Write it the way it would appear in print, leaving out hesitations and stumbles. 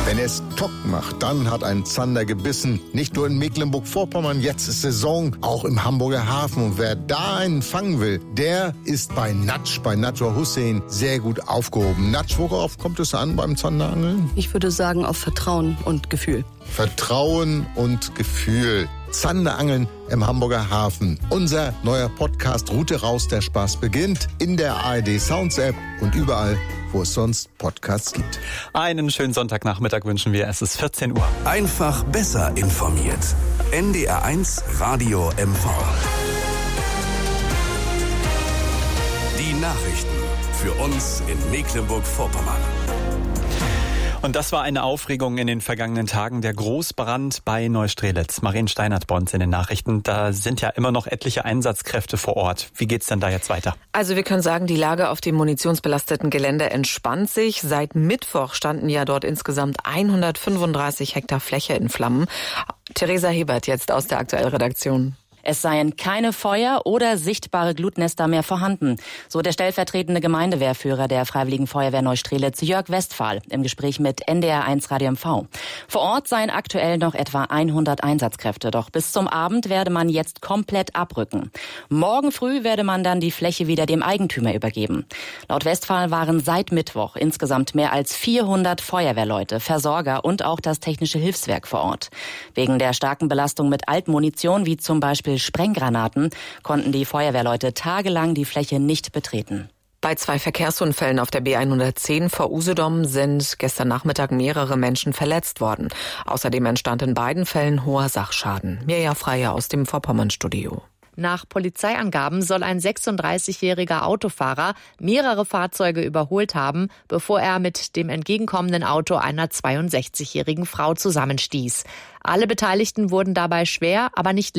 Wenn es Tock macht, dann hat ein Zander gebissen. Nicht nur in Mecklenburg-Vorpommern, jetzt ist Saison, auch im Hamburger Hafen. Und wer da einen fangen will, der ist bei Natsch, bei Nadja Hussein, sehr gut aufgehoben. Natsch, worauf kommt es an beim Zanderangeln? Ich würde sagen auf Vertrauen und Gefühl. Vertrauen und Gefühl. Zanderangeln im Hamburger Hafen. Unser neuer Podcast Route raus, der Spaß beginnt in der ARD Sounds App und überall, wo es sonst Podcasts gibt. Einen schönen Sonntagnachmittag wünschen wir. Es ist 14 Uhr. Einfach besser informiert. NDR1 Radio MV. Die Nachrichten für uns in Mecklenburg-Vorpommern. Und das war eine Aufregung in den vergangenen Tagen, der Großbrand bei Neustrelitz. Marien Steinert bei uns in den Nachrichten. Da sind ja immer noch etliche Einsatzkräfte vor Ort. Wie geht's denn da jetzt weiter? Also wir können sagen, die Lage auf dem munitionsbelasteten Gelände entspannt sich. Seit Mittwoch standen ja dort insgesamt 135 Hektar Fläche in Flammen. Theresa Hebert jetzt aus der Aktuellredaktion. Es seien keine Feuer oder sichtbare Glutnester mehr vorhanden, so der stellvertretende Gemeindewehrführer der Freiwilligen Feuerwehr Neustrelitz, Jörg Westphal, im Gespräch mit NDR1 Radio MV. Vor Ort seien aktuell noch etwa 100 Einsatzkräfte, doch bis zum Abend werde man jetzt komplett abrücken. Morgen früh werde man dann die Fläche wieder dem Eigentümer übergeben. Laut Westphal waren seit Mittwoch insgesamt mehr als 400 Feuerwehrleute, Versorger und auch das Technische Hilfswerk vor Ort. Wegen der starken Belastung mit Altmunition, wie zum Beispiel Sprenggranaten, konnten die Feuerwehrleute tagelang die Fläche nicht betreten. Bei 2 Verkehrsunfällen auf der B110 vor Usedom sind gestern Nachmittag mehrere Menschen verletzt worden. Außerdem entstand in beiden Fällen hoher Sachschaden. Mirja Freier aus dem Vorpommern-Studio. Nach Polizeiangaben soll ein 36-jähriger Autofahrer mehrere Fahrzeuge überholt haben, bevor er mit dem entgegenkommenden Auto einer 62-jährigen Frau zusammenstieß. Alle Beteiligten wurden dabei schwer, aber nicht